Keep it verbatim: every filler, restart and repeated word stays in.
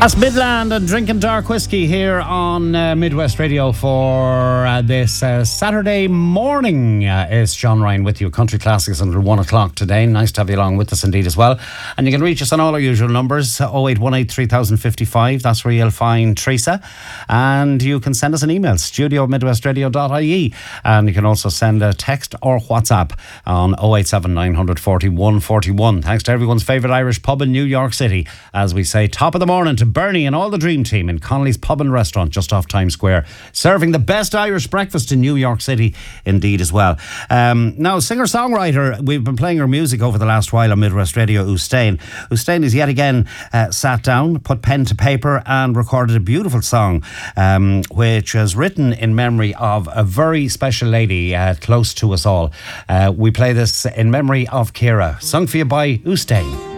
That's Midland and drinking dark whiskey here on uh, Midwest Radio for uh, this uh, Saturday morning. Uh, it's John Ryan with you, Country Classics until one o'clock today. Nice to have you along with us indeed as well. And you can reach us on all our usual numbers, oh eight one eight, three thousand fifty-five. That's where you'll find Teresa. And you can send us an email, studio at midwest radio dot I E. And you can also send a text or WhatsApp on oh eight seven, nine four one, four one. Thanks to everyone's favourite Irish pub in New York City. As we say, top of the morning to Bernie and all the Dream Team in Connolly's Pub and Restaurant just off Times Square, serving the best Irish breakfast in New York City indeed as well. Um, now, singer-songwriter, we've been playing her music over the last while on Midwest Radio, Ustein. Ustein has yet again uh, sat down, put pen to paper and recorded a beautiful song um, which is written in memory of a very special lady uh, close to us all. Uh, we play this in memory of Ciara, sung for you by Ustein.